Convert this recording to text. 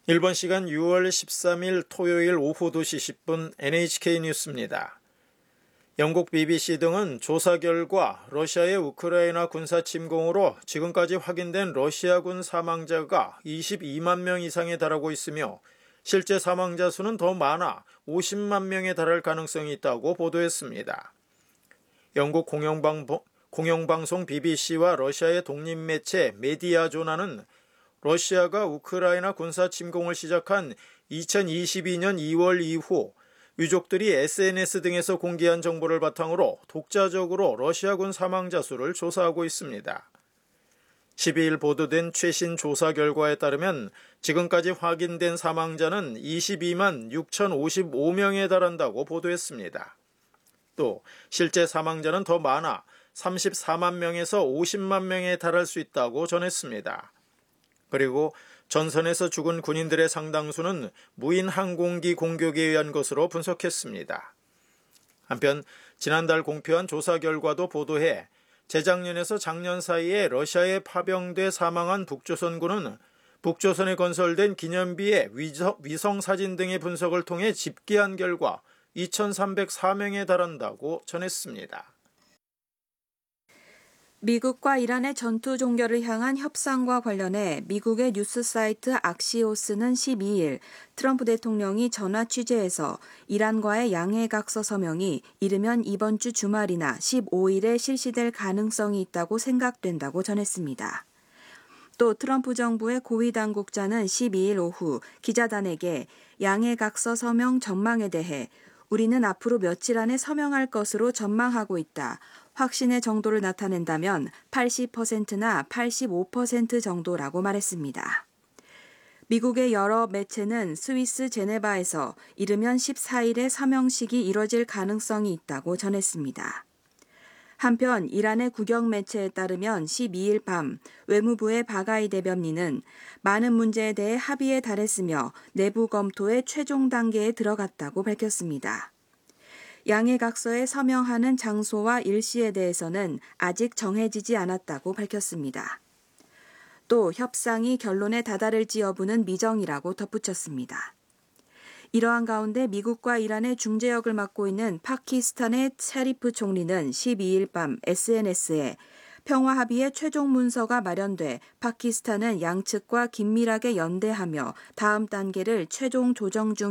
일본 시간 6월 13일 토요일 오후 2시 10분 NHK 뉴스입니다. 영국 BBC 등은 조사 결과 러시아의 우크라이나 군사 침공으로 지금까지 확인된 러시아군 사망자가 22만 명 이상에 달하고 있으며 실제 사망자 수는 더 많아 50만 명에 달할 가능성이 있다고 보도했습니다. 영국 공영방송 BBC와 러시아의 독립매체 메디아조나는 러시아가 우크라이나 군사 침공을 시작한 2022년 2월 이후 유족들이 SNS 등에서 공개한 정보를 바탕으로 독자적으로 러시아군 사망자 수를 조사하고 있습니다. 12일 보도된 최신 조사 결과에 따르면 지금까지 확인된 사망자는 22만 6,055명에 달한다고 보도했습니다. 또 실제 사망자는 더 많아 34만 명에서 50만 명에 달할 수 있다고 전했습니다. 그리고 전선에서 죽은 군인들의 상당수는 무인 항공기 공격에 의한 것으로 분석했습니다. 한편 지난달 공표한 조사 결과도 보도해 재작년에서 작년 사이에 러시아에 파병돼 사망한 북조선군은 북조선에 건설된 기념비의 위성 사진 등의 분석을 통해 집계한 결과 2,304명에 달한다고 전했습니다. 미국과 이란의 전투 종결을 향한 협상과 관련해 미국의 뉴스 사이트 악시오스는 12일 트럼프 대통령이 전화 취재에서 이란과의 양해각서 서명이 이르면 이번 주 주말이나 15일에 실시될 가능성이 있다고 생각된다고 전했습니다. 또 트럼프 정부의 고위 당국자는 12일 오후 기자단에게 양해각서 서명 전망에 대해 우리는 앞으로 며칠 안에 서명할 것으로 전망하고 있다. 확신의 정도를 나타낸다면 80%나 85% 정도라고 말했습니다. 미국의 여러 매체는 스위스 제네바에서 이르면 14일에 서명식이 이뤄질 가능성이 있다고 전했습니다. 한편 이란의 국영 매체에 따르면 12일 밤 외무부의 바가이 대변인은 많은 문제에 대해 합의에 달했으며 내부 검토의 최종 단계에 들어갔다고 밝혔습니다. 양해각서에 서명하는 장소와 일시에 대해서는 아직 정해지지 않았다고 밝혔습니다. 또 협상이 결론에 다다를지 여부는 미정이라고 덧붙였습니다. 이러한 가운데 미국과 이란의 중재역을 맡고 있는 파키스탄의 샤리프 총리는 12일 밤 SNS에 평화 합의의 최종 문서가 마련돼 파키스탄은 양측과 긴밀하게 연대하며 다음 단계를 최종 조정 중